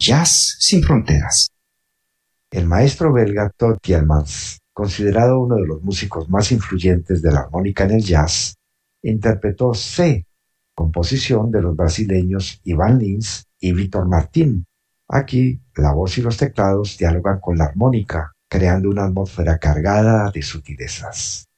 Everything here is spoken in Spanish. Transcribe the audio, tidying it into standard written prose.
Jazz sin fronteras. El maestro belga Todd Tielemans, considerado uno de los músicos más influyentes de la armónica en el jazz, interpretó C, composición de los brasileños Ivan Lins y Vítor Martín. Aquí, la voz y los teclados dialogan con la armónica, creando una atmósfera cargada de sutilezas.